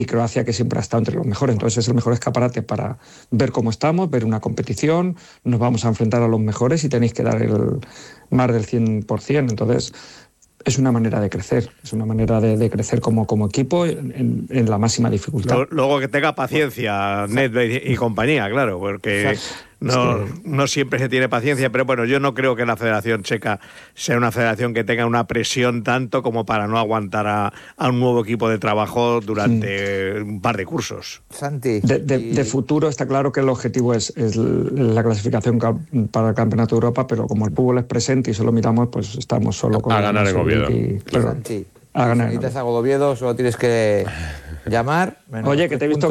Croacia, que siempre ha estado entre los mejores. Entonces es el mejor escaparate para ver cómo estamos, ver una competición, nos vamos a enfrentar a los mejores y tenéis que dar más del 100%. Entonces es una manera de crecer, es una manera de crecer como equipo en la máxima dificultad. Luego que tenga paciencia, Nedved y compañía, claro, porque no siempre se tiene paciencia, pero bueno, yo no creo que la Federación Checa sea una federación que tenga una presión tanto como para no aguantar a un nuevo equipo de trabajo durante un par de cursos. Santi. De futuro está claro que el objetivo es la clasificación para el Campeonato de Europa, pero como el fútbol es presente y solo miramos, pues estamos solo con... A ganar en Oviedo. Santi, a ganar. Si necesitas algo de Oviedo, solo tienes que llamar. Oye, que te he visto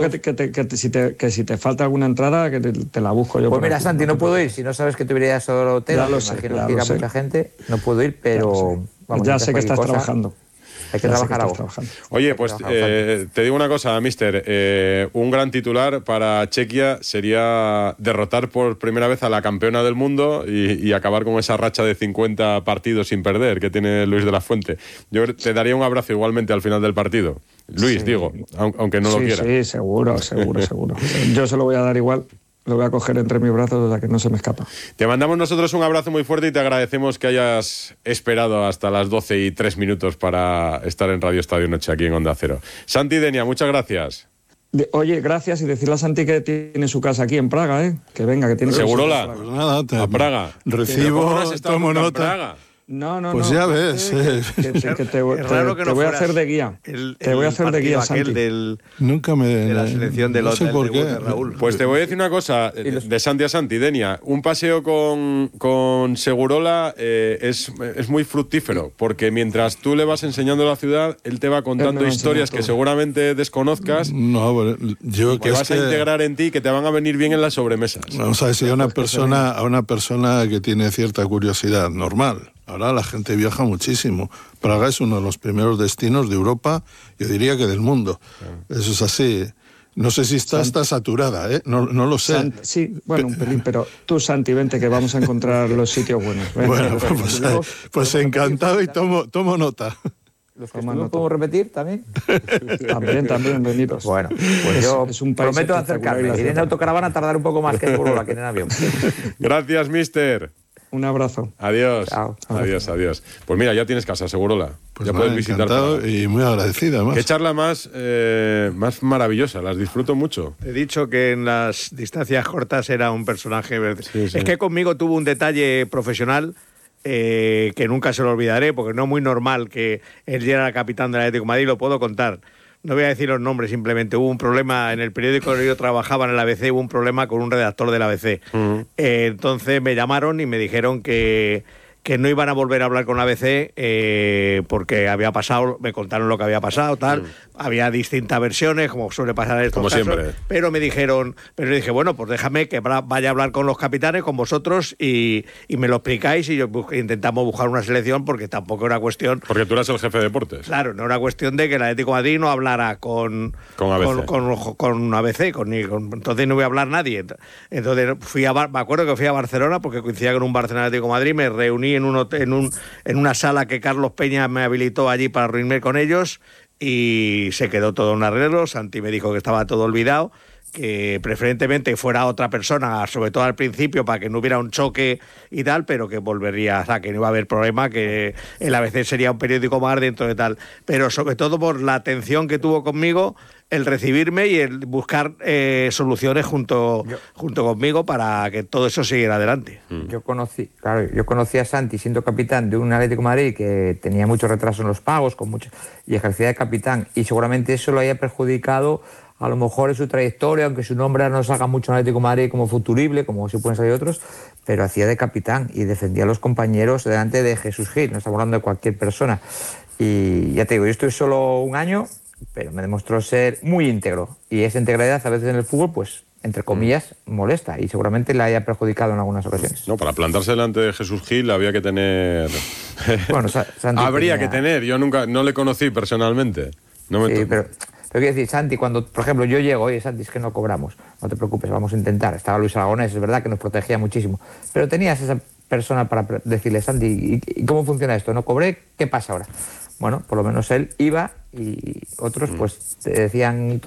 que si te falta alguna entrada, que te la busco yo. Pues mira, Santi, no puedo ir. Si no sabes que te irías a solo hotel, imagino que irá mucha gente. No puedo ir, pero... Vamos, ya sé que estás trabajando. Hay que trabajar algo. Oye, pues te digo una cosa, mister. Un gran titular para Chequia sería derrotar por primera vez a la campeona del mundo y acabar con esa racha de 50 partidos sin perder que tiene Luis de la Fuente. Yo te daría un abrazo igualmente al final del partido. Luis, digo, aunque no lo quiera. Sí, seguro. Yo se lo voy a dar igual. Lo voy a coger entre mis brazos hasta que no se me escapa. Te mandamos nosotros un abrazo muy fuerte y te agradecemos que hayas esperado hasta las 12:03 para estar en Radio Estadio Noche aquí en Onda Cero. Santi Denia, muchas gracias. Oye, gracias, y decirle a Santi que tiene su casa aquí en Praga, que venga, que tiene... ¿Segurola? Pues nada, a Praga. Recibo, tomo nota. Praga? No. Pues ya ves. Te voy a hacer de guía. Te voy a hacer de guía, Santi. Nunca me... De la selección del hotel, no sé por qué. de Raúl. Pues te voy a decir una cosa, de Santi a Santi, Denia. Un paseo con Segurola es muy fructífero, porque mientras tú le vas enseñando la ciudad, él te va contando historias que seguramente desconozcas que vas a integrar en ti, que te van a venir bien en las sobremesas. Vamos a decir, a una persona que tiene cierta curiosidad normal. Ahora la gente viaja muchísimo. Praga es uno de los primeros destinos de Europa, yo diría que del mundo. Eso es así. No sé si está saturada, ¿eh? No lo sé. Sí, bueno, un pelín, pero tú, Santi, vente que vamos a encontrar los sitios buenos. Bueno, pues encantado y tomo nota. ¿Los que no puedo repetir también? También, venidos. Bueno, pues yo prometo acercarme. Ir en autocaravana tardar un poco más que en en avión. Gracias, mister. Un abrazo. Adiós. Chao. Adiós. Pues mira, ya tienes casa, Segurola. Pues ya puedes visitar. Y muy agradecido, además. Qué charla más maravillosa, las disfruto mucho. He dicho que en las distancias cortas era un personaje... Sí. Es que conmigo tuvo un detalle profesional que nunca se lo olvidaré, porque no es muy normal que él ya era capitán del Atlético de Madrid, lo puedo contar. No voy a decir los nombres, simplemente hubo un problema en el periódico que yo trabajaba en el ABC, hubo un problema con un redactor del ABC. Entonces me llamaron y me dijeron que no iban a volver a hablar con ABC porque había pasado, me contaron lo que había pasado, tal. Había distintas versiones, como suele pasar en estos como casos. Siempre. Pero me dijeron, pero yo dije, bueno, pues déjame que vaya a hablar con los capitanes, con vosotros, y me lo explicáis y intentamos buscar una selección, porque tampoco era cuestión... Porque tú eras el jefe de deportes. Claro, no era cuestión de que el Atlético de Madrid no hablara con ABC. Con ABC, entonces no voy a hablar nadie. Entonces me acuerdo que fui a Barcelona, porque coincidía con un Barcelona Atlético de Madrid, me reuní en una sala que Carlos Peña me habilitó allí para reunirme con ellos, y se quedó todo en arreglo. Santi me dijo que estaba todo olvidado, que preferentemente fuera otra persona, sobre todo al principio, para que no hubiera un choque y tal, pero que volvería, o sea, que no iba a haber problema, que el ABC sería un periódico más dentro de tal. Pero sobre todo por la atención que tuvo conmigo, el recibirme y el buscar soluciones junto conmigo para que todo eso siguiera adelante. Yo conocí a Santi siendo capitán de un Atlético de Madrid que tenía mucho retraso en los pagos y ejercía de capitán, y seguramente eso lo haya perjudicado a lo mejor en su trayectoria, aunque su nombre no salga mucho en Atlético de Madrid como futurible, como si pueden salir otros, pero hacía de capitán y defendía a los compañeros delante de Jesús Gil. No estamos hablando de cualquier persona. Y ya te digo, yo estoy solo un año, pero me demostró ser muy íntegro, y esa integridad a veces en el fútbol, pues entre comillas, molesta, y seguramente le haya perjudicado en algunas ocasiones. No, para plantarse delante de Jesús Gil había que tener... Bueno, Santi habría que tener, yo no le conocí personalmente. Pero quiero decir, Santi, cuando, por ejemplo, yo llego, oye, Santi, es que no cobramos, no te preocupes, vamos a intentar. Estaba Luis Aragonés, es verdad que nos protegía muchísimo, pero tenías esa persona para decirle, Santi, ¿y cómo funciona esto? ¿No cobré? ¿Qué pasa ahora? Bueno, por lo menos él iba, y otros pues te decían